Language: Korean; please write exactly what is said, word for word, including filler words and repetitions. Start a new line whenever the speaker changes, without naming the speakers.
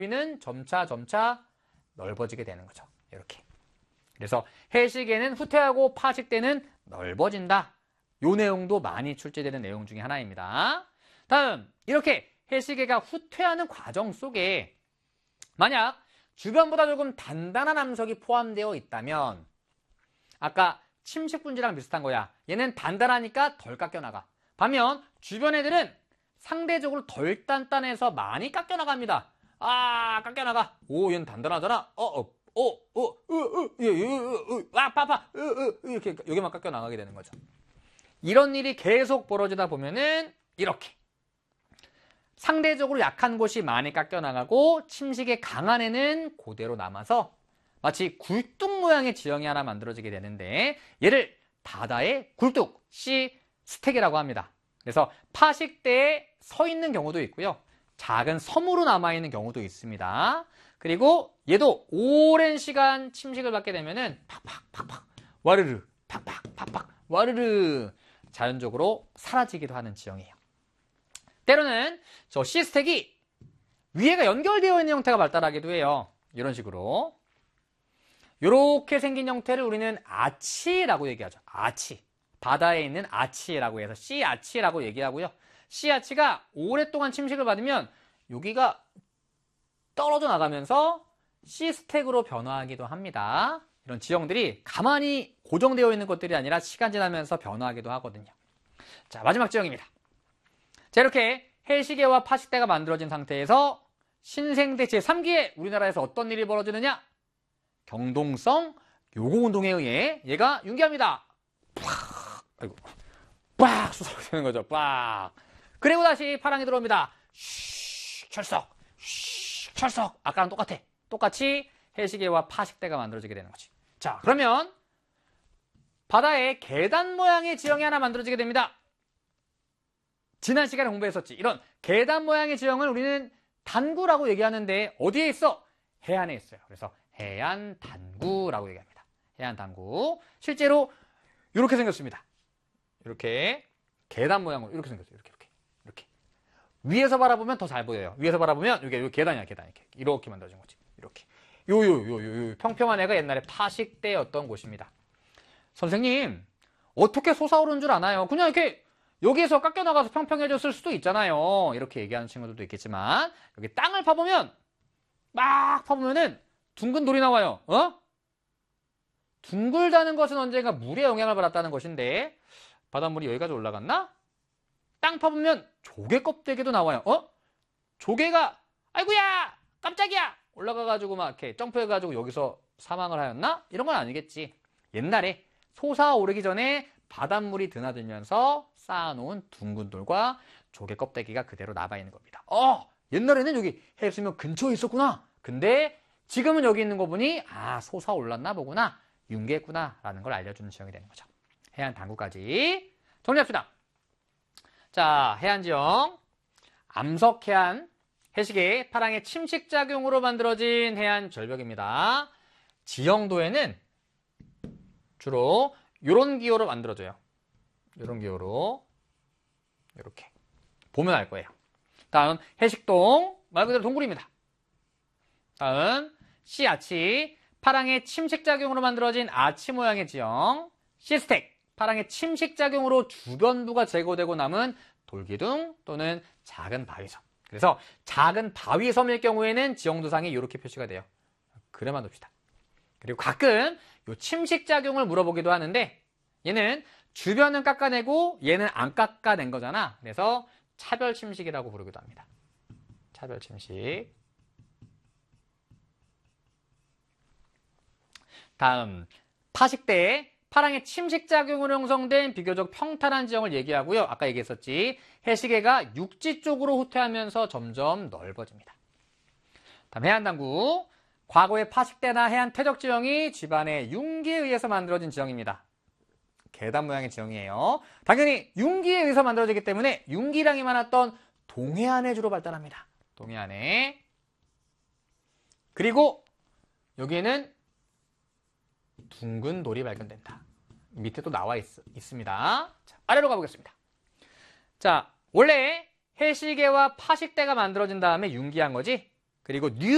넓이는 점차 점차 넓어지게 되는 거죠. 이렇게. 그래서 해시계는 후퇴하고 파식 때는 넓어진다. 요 내용도 많이 출제되는 내용 중에 하나입니다. 다음, 이렇게 해시계가 후퇴하는 과정 속에 만약 주변보다 조금 단단한 암석이 포함되어 있다면 아까 침식분지랑 비슷한 거야. 얘는 단단하니까 덜 깎여나가. 반면 주변 애들은 상대적으로 덜 단단해서 많이 깎여나갑니다. 아, 깎여나가. 오, 얘는 단단하잖아. 어, 어, 어, 어, 어, 어, 예, 예, 어, 아, 파파, 어, 어, 이렇게 여기만 깎여나가게 되는 거죠. 이런 일이 계속 벌어지다 보면은 이렇게 상대적으로 약한 곳이 많이 깎여나가고 침식의 강한 애는 그대로 남아서 마치 굴뚝 모양의 지형이 하나 만들어지게 되는데 얘를 바다의 굴뚝, 시 스택이라고 합니다. 그래서 파식 때에 서 있는 경우도 있고요. 작은 섬으로 남아있는 경우도 있습니다. 그리고 얘도 오랜 시간 침식을 받게 되면은 팍팍 팍팍 와르르 팍팍 팍팍 와르르 자연적으로 사라지기도 하는 지형이에요. 때로는 저 C스택이 위에가 연결되어 있는 형태가 발달하기도 해요. 이런 식으로. 이렇게 생긴 형태를 우리는 아치라고 얘기하죠. 아치. 바다에 있는 아치라고 해서 C아치라고 얘기하고요. C아치가 오랫동안 침식을 받으면 여기가 떨어져 나가면서 C스택으로 변화하기도 합니다. 이런 지형들이 가만히 고정되어 있는 것들이 아니라 시간 지나면서 변화하기도 하거든요. 자, 마지막 지형입니다. 자, 이렇게 해시계와 파식대가 만들어진 상태에서 신생대 제삼 기에 우리나라에서 어떤 일이 벌어지느냐? 경동성 요공운동에 의해 얘가 융기합니다. 팍! 아이고. 빡! 쏟아지는 거죠. 빡! 그리고 다시 파랑이 들어옵니다. 쉬, 철석. 쉬, 철석. 아까랑 똑같아. 똑같이 해시계와 파식대가 만들어지게 되는 거지. 자, 그러면 바다에 계단 모양의 지형이 하나 만들어지게 됩니다. 지난 시간에 공부했었지. 이런 계단 모양의 지형을 우리는 단구라고 얘기하는데 어디에 있어? 해안에 있어요. 그래서 해안 단구라고 얘기합니다. 해안 단구. 실제로 이렇게 생겼습니다. 이렇게 계단 모양으로 이렇게 생겼어요. 이렇게 이렇게 이렇게. 위에서 바라보면 더 잘 보여요. 위에서 바라보면 이게 계단이야, 계단 이렇게 이렇게 만들어진 거지. 이렇게. 요요요요 평평한 애가 옛날에 파식대였던 곳입니다. 선생님, 어떻게 솟아오르는 줄 아나요? 그냥 이렇게 여기에서 깎여나가서 평평해졌을 수도 있잖아요. 이렇게 얘기하는 친구들도 있겠지만 여기 땅을 파보면 막 파보면은 둥근 돌이 나와요. 어? 둥글다는 것은 언젠가 물의 영향을 받았다는 것인데 바닷물이 여기까지 올라갔나? 땅 파보면 조개 껍데기도 나와요. 어? 조개가 아이고야 깜짝이야 올라가가지고 막 이렇게 점프해가지고 여기서 사망을 하였나? 이런 건 아니겠지. 옛날에 솟아오르기 전에 바닷물이 드나들면서 쌓아놓은 둥근 돌과 조개 껍데기가 그대로 남아있는 겁니다. 어! 옛날에는 여기 해수면 근처에 있었구나. 근데 지금은 여기 있는 거 보니 아 솟아올랐나 보구나. 융계했구나 라는 걸 알려주는 지형이 되는 거죠. 해안 단구까지 정리합시다. 자, 해안지형 암석해안 해시계 파랑의 침식작용으로 만들어진 해안 절벽입니다. 지형도에는 주로 이런 기호로 만들어져요. 이런 기호로 이렇게 보면 알 거예요. 다음 해식동 말 그대로 동굴입니다. 다음 C아치 파랑의 침식작용으로 만들어진 아치 모양의 지형. C스택 파랑의 침식작용으로 주변부가 제거되고 남은 돌기둥 또는 작은 바위섬. 그래서 작은 바위섬일 경우에는 지형도상에 이렇게 표시가 돼요. 그래만 둡시다. 그리고 가끔 이 침식작용을 물어보기도 하는데 얘는 주변은 깎아내고 얘는 안 깎아낸 거잖아. 그래서 차별침식이라고 부르기도 합니다. 차별침식. 다음 파식대에 파랑의 침식작용으로 형성된 비교적 평탄한 지형을 얘기하고요. 아까 얘기했었지. 해시계가 육지 쪽으로 후퇴하면서 점점 넓어집니다. 다음 해안단구. 과거의 파식대나 해안 퇴적 지형이 집안의 융기에 의해서 만들어진 지형입니다. 계단 모양의 지형이에요. 당연히 융기에 의해서 만들어지기 때문에 융기량이 많았던 동해안에 주로 발달합니다. 동해안에. 그리고 여기에는 둥근 돌이 발견된다. 밑에 또 나와 있, 있습니다. 자, 아래로 가보겠습니다. 자, 원래 해시계와 파식대가 만들어진 다음에 융기한 거지. 그리고 뉴